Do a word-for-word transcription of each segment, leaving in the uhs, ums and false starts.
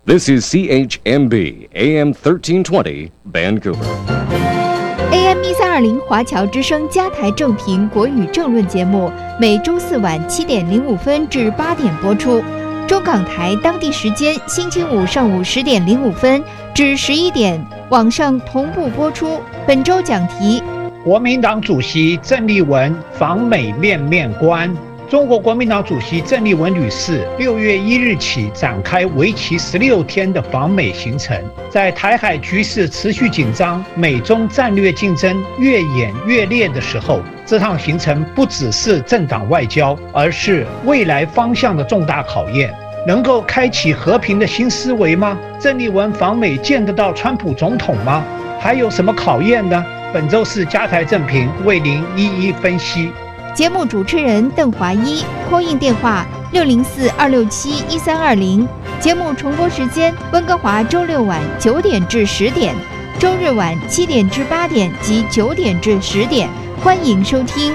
This is C H M B A M thirteen twenty Vancouver。A M 一三二零华侨之声加台正评国语政论节目，每周四晚七点零五分至八点播出。中港台当地时间星期五上午十点零五分至十一点，网上同步播出。本周讲题： 国民党主席郑丽文访美面面观。中国国民党主席郑丽文女士六月一日起展开为期十六天的访美行程。在台海局势持续紧张、美中战略竞争越演越烈的时候，这趟行程不只是政党外交，而是未来方向的重大考验。能够开启和平的新思维吗？郑丽文访美见得到川普总统吗？还有什么考验呢？本周四加台正评为您一一分析。 节目主持人邓华一，call in电话六零四二六七一三二零。节目重播时间：温哥华周六晚九点至十点，周日晚七点至八点及九点至十点。欢迎收听。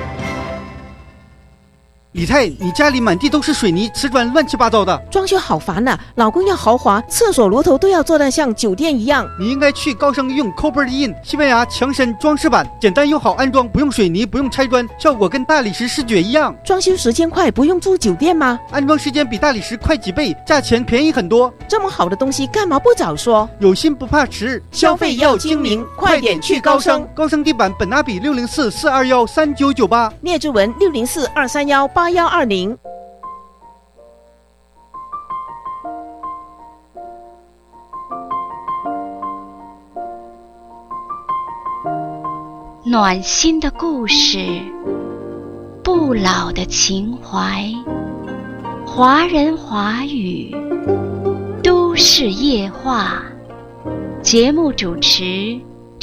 李太，你家里满地都是水泥、瓷砖，乱七八糟的， 装修好烦啊！老公要豪华，厕所螺头都要做得像酒店一样。 你应该去高盛用 Copper In 西班牙强身装饰板，简单又好安装，不用水泥，不用拆砖，效果跟大理石视觉一样。 装修时间快，不用住酒店吗？ 安装时间比大理石快几倍，价钱便宜很多。 这么好的东西，干嘛不早说？ 有心不怕迟， 消费要精明，快点去高盛。 高盛地板本阿比六零四四二幺三九九八， 聂志文六零四二三幺八幺二零。 暖心的故事，不老的情怀，华人华语，都市夜话。节目主持